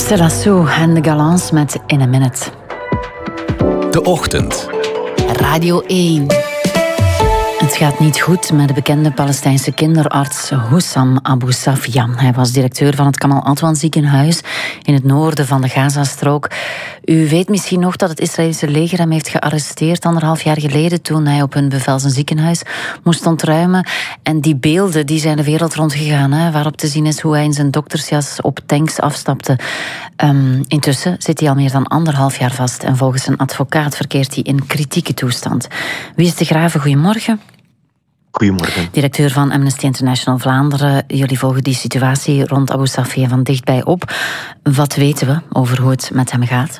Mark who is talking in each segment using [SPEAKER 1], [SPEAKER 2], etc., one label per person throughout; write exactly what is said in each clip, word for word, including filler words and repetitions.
[SPEAKER 1] Stella Sue en de Galants met In a Minute.
[SPEAKER 2] De Ochtend.
[SPEAKER 1] Radio één. Het gaat niet goed met de bekende Palestijnse kinderarts Hussam Abu Safia. Hij was directeur van het Kamal Adwan ziekenhuis in het noorden van de Gazastrook. U weet misschien nog dat het Israëlische leger hem heeft gearresteerd anderhalf jaar geleden toen hij op hun bevel zijn ziekenhuis moest ontruimen. En die beelden die zijn de wereld rondgegaan, hè, waarop te zien is hoe hij in zijn doktersjas op tanks afstapte. Um, intussen zit hij al meer dan anderhalf jaar vast en volgens zijn advocaat verkeert hij in kritieke toestand. Wie is de Graven? Goedemorgen.
[SPEAKER 3] Goedemorgen.
[SPEAKER 1] Directeur van Amnesty International Vlaanderen. Jullie volgen die situatie rond Abu Safia van dichtbij op. Wat weten we over hoe het met hem gaat?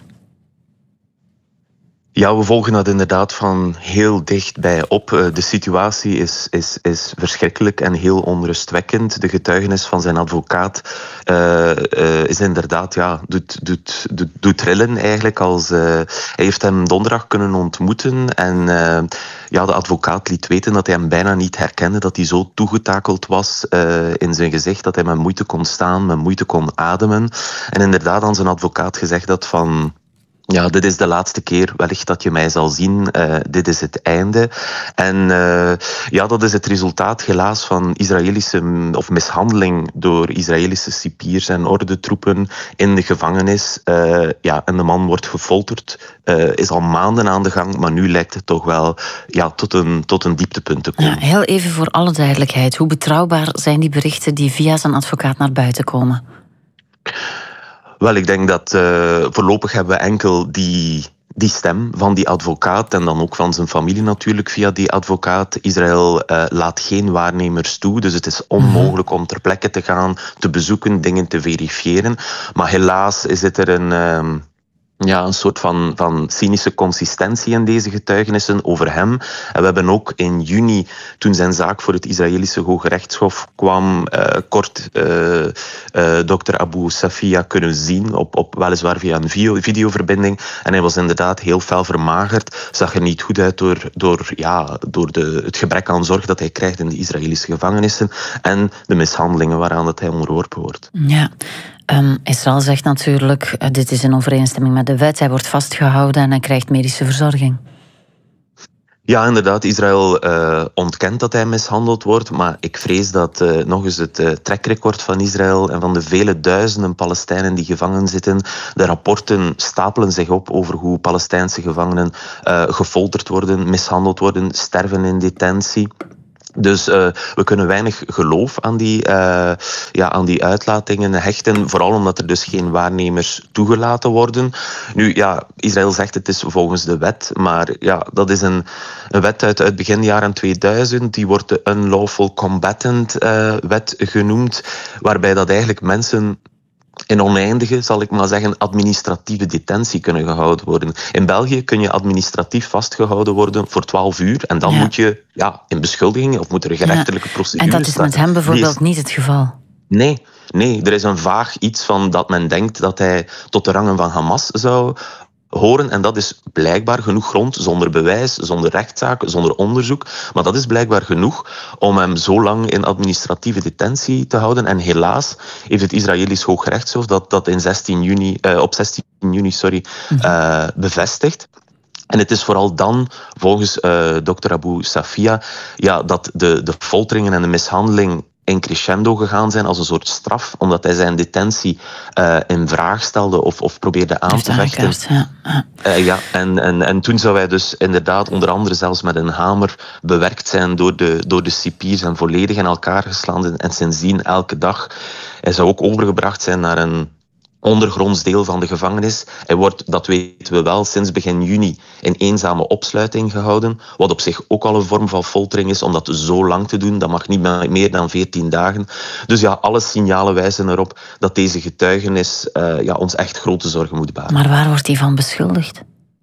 [SPEAKER 3] Ja, we volgen dat inderdaad van heel dichtbij op. De situatie is, is, is verschrikkelijk en heel onrustwekkend. De getuigenis van zijn advocaat uh, uh, is inderdaad, ja, doet, doet, doet, doet trillen eigenlijk. Als, uh, hij heeft hem donderdag kunnen ontmoeten en uh, ja, de advocaat liet weten dat hij hem bijna niet herkende, dat hij zo toegetakeld was uh, in zijn gezicht, dat hij met moeite kon staan, met moeite kon ademen. En inderdaad aan zijn advocaat gezegd dat van... Ja, dit is de laatste keer wellicht dat je mij zal zien. Uh, dit is het einde. En uh, ja, dat is het resultaat helaas van Israëlische of mishandeling door Israëlische cipiers en ordentroepen in de gevangenis. Uh, ja, en de man wordt gefolterd. Uh, is al maanden aan de gang, maar nu lijkt het toch wel ja, tot een, tot een dieptepunt te komen.
[SPEAKER 1] Ja, heel even voor alle duidelijkheid. Hoe betrouwbaar zijn die berichten die via zijn advocaat naar buiten komen?
[SPEAKER 3] Wel, ik denk dat uh, voorlopig hebben we enkel die, die stem van die advocaat en dan ook van zijn familie natuurlijk via die advocaat. Israël uh, laat geen waarnemers toe, dus het is onmogelijk om ter plekke te gaan, te bezoeken, dingen te verifiëren. Maar helaas is het er een... Uh, Ja, een soort van, van cynische consistentie in deze getuigenissen over hem. En we hebben ook in juni, toen zijn zaak voor het Israëlische Hoge Rechtshof kwam, uh, kort uh, uh, dokter Abu Safia kunnen zien, op, op weliswaar via een video, videoverbinding. En hij was inderdaad heel fel vermagerd, zag er niet goed uit door, door, ja, door de, het gebrek aan zorg dat hij krijgt in de Israëlische gevangenissen en de mishandelingen waaraan dat hij onderworpen wordt.
[SPEAKER 1] Ja. Um, Israël zegt natuurlijk, uh, dit is in overeenstemming met de wet. Hij wordt vastgehouden en hij krijgt medische verzorging.
[SPEAKER 3] Ja, inderdaad. Israël uh, ontkent dat hij mishandeld wordt. Maar ik vrees dat uh, nog eens het uh, trackrecord van Israël en van de vele duizenden Palestijnen die gevangen zitten. De rapporten stapelen zich op over hoe Palestijnse gevangenen uh, gefolterd worden, mishandeld worden, sterven in detentie. Dus uh, we kunnen weinig geloof aan die, uh, ja, aan die uitlatingen hechten. Vooral omdat er dus geen waarnemers toegelaten worden. Nu, ja, Israël zegt het is volgens de wet. Maar ja, dat is een, een wet uit, uit begin jaren tweeduizend. Die wordt de Unlawful Combatant uh, wet genoemd. Waarbij dat eigenlijk mensen... in oneindige, zal ik maar zeggen, administratieve detentie kunnen gehouden worden. In België kun je administratief vastgehouden worden voor twaalf uur. En dan ja. moet je ja, in beschuldigingen of moet er een gerechtelijke ja. procedure
[SPEAKER 1] En dat is met hem bijvoorbeeld is... niet het geval?
[SPEAKER 3] Nee, nee, er is een vaag iets van dat men denkt dat hij tot de rangen van Hamas zou horen. En dat is blijkbaar genoeg grond, zonder bewijs, zonder rechtszaak, zonder onderzoek. Maar dat is blijkbaar genoeg om hem zo lang in administratieve detentie te houden. En helaas heeft het Israëlisch Hooggerechtshof dat, dat in zestien juni, uh, op zestien juni sorry, uh, bevestigd. En het is vooral dan, volgens uh, dokter Abu Safia, ja, dat de, de folteringen en de mishandeling in crescendo gegaan zijn als een soort straf, omdat hij zijn detentie uh, in vraag stelde of, of probeerde aan te vechten.
[SPEAKER 1] Ja. Ja.
[SPEAKER 3] Uh, ja, en, en, en toen zou hij dus inderdaad onder andere zelfs met een hamer bewerkt zijn door de, door de cipiers en volledig in elkaar geslaan en sindsdien elke dag. Hij zou ook overgebracht zijn naar een ondergronds deel van de gevangenis. Hij wordt, dat weten we wel, sinds begin juni in eenzame opsluiting gehouden. Wat op zich ook al een vorm van foltering is, om dat zo lang te doen. Dat mag niet meer dan veertien dagen. Dus ja, alle signalen wijzen erop dat deze getuigenis uh, ja, ons echt grote zorgen moet baren.
[SPEAKER 1] Maar waar wordt hij van beschuldigd?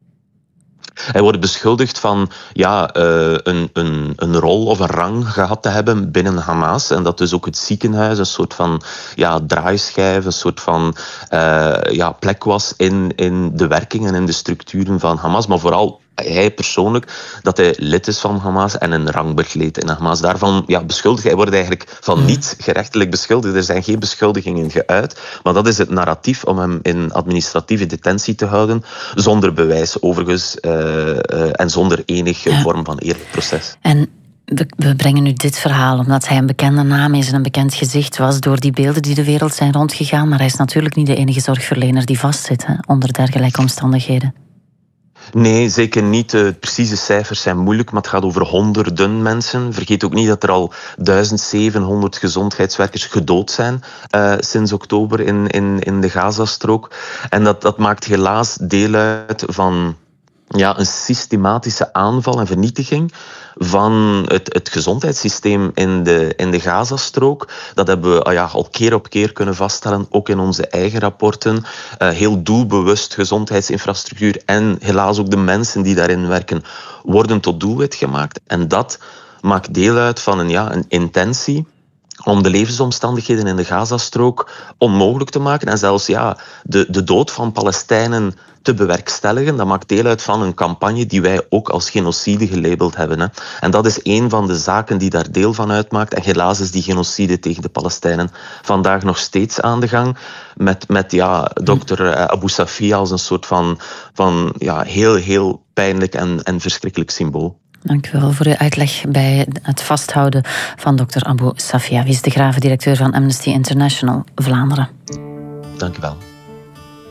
[SPEAKER 3] Hij wordt beschuldigd van ja, uh, een, een, een rol of een rang gehad te hebben binnen Hamas. En dat dus ook het ziekenhuis een soort van ja, draaischijf, een soort van uh, ja, plek was in, in de werking en in de structuren van Hamas. Maar vooral hij persoonlijk, dat hij lid is van Hamas en een rang bekleedt in Hamas. Daarvan ja, beschuldigd. Hij wordt eigenlijk van niet gerechtelijk beschuldigd. Er zijn geen beschuldigingen geuit. Maar dat is het narratief om hem in administratieve detentie te houden. Zonder bewijs, overigens. Uh, uh, en zonder enige ja. vorm van eerlijk proces.
[SPEAKER 1] En we, we brengen nu dit verhaal omdat hij een bekende naam is en een bekend gezicht was door die beelden die de wereld zijn rondgegaan. Maar hij is natuurlijk niet de enige zorgverlener die vastzit hè, onder dergelijke omstandigheden.
[SPEAKER 3] Nee, zeker niet. De precieze cijfers zijn moeilijk, maar het gaat over honderden mensen. Vergeet ook niet dat er al duizend zevenhonderd gezondheidswerkers gedood zijn uh, sinds oktober in, in, in de Gazastrook. En dat, dat maakt helaas deel uit van ja, een systematische aanval en vernietiging van het, het gezondheidssysteem in de, in de Gazastrook. Dat hebben we ah ja, al keer op keer kunnen vaststellen, ook in onze eigen rapporten. Uh, heel doelbewust gezondheidsinfrastructuur en helaas ook de mensen die daarin werken worden tot doelwit gemaakt. En dat maakt deel uit van een, ja, een intentie om de levensomstandigheden in de Gazastrook onmogelijk te maken en zelfs ja, de, de dood van Palestijnen te bewerkstelligen. Dat maakt deel uit van een campagne die wij ook als genocide gelabeld hebben. Hè. En dat is een van de zaken die daar deel van uitmaakt. En helaas is die genocide tegen de Palestijnen vandaag nog steeds aan de gang. Met, met ja, dokter Abu Safia als een soort van, van ja, heel, heel pijnlijk en, en verschrikkelijk symbool.
[SPEAKER 1] Dank u wel voor uw uitleg bij het vasthouden van dokter Abu Safia. Wies de Grave, directeur van Amnesty International Vlaanderen.
[SPEAKER 3] Dank u wel.